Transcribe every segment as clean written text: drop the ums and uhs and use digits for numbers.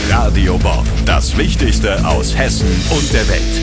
Radio Bob, das Wichtigste aus Hessen und der Welt.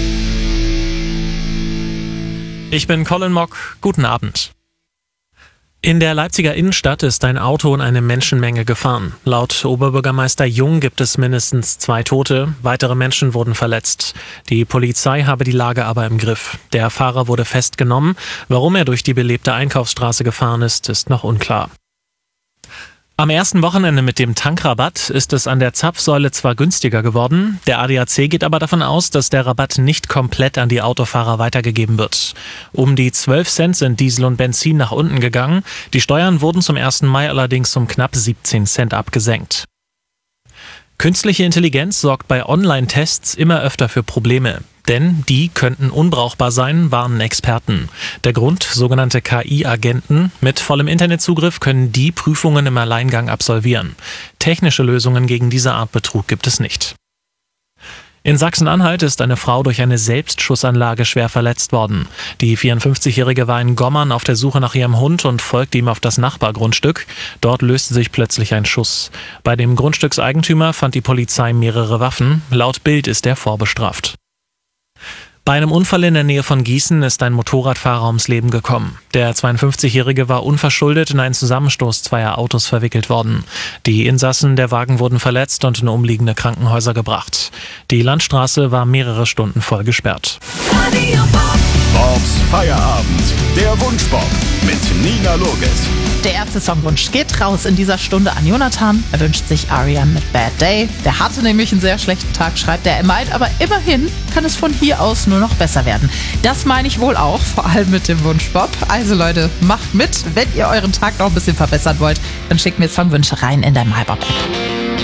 Ich bin Colin Mock. Guten Abend. In der Leipziger Innenstadt ist ein Auto in eine Menschenmenge gefahren. Laut Oberbürgermeister Jung gibt es mindestens 2 Tote. Weitere Menschen wurden verletzt. Die Polizei habe die Lage aber im Griff. Der Fahrer wurde festgenommen. Warum er durch die belebte Einkaufsstraße gefahren ist, ist noch unklar. Am ersten Wochenende mit dem Tankrabatt ist es an der Zapfsäule zwar günstiger geworden, der ADAC geht aber davon aus, dass der Rabatt nicht komplett an die Autofahrer weitergegeben wird. Um die 12 Cent sind Diesel und Benzin nach unten gegangen, die Steuern wurden zum 1. Mai allerdings um knapp 17 Cent abgesenkt. Künstliche Intelligenz sorgt bei Online-Tests immer öfter für Probleme. Denn die könnten unbrauchbar sein, warnen Experten. Der Grund, sogenannte KI-Agenten. Mit vollem Internetzugriff können die Prüfungen im Alleingang absolvieren. Technische Lösungen gegen diese Art Betrug gibt es nicht. In Sachsen-Anhalt ist eine Frau durch eine Selbstschussanlage schwer verletzt worden. Die 54-Jährige war in Gommern auf der Suche nach ihrem Hund und folgte ihm auf das Nachbargrundstück. Dort löste sich plötzlich ein Schuss. Bei dem Grundstückseigentümer fand die Polizei mehrere Waffen. Laut Bild ist er vorbestraft. Bei einem Unfall in der Nähe von Gießen ist ein Motorradfahrer ums Leben gekommen. Der 52-Jährige war unverschuldet in einen Zusammenstoß zweier Autos verwickelt worden. Die Insassen der Wagen wurden verletzt und in umliegende Krankenhäuser gebracht. Die Landstraße war mehrere Stunden voll gesperrt. Bobs Feierabend, der Wunschbob mit Nina Loges. Der erste Songwunsch geht raus in dieser Stunde an Jonathan. Er wünscht sich Arian mit Bad Day. Der hatte nämlich einen sehr schlechten Tag, schreibt er. Er meint, aber immerhin kann es von hier aus nur noch besser werden. Das meine ich wohl auch, vor allem mit dem Wunschbob. Also Leute, macht mit. Wenn ihr euren Tag noch ein bisschen verbessern wollt, dann schickt mir Songwünsche rein in der MyBob-App.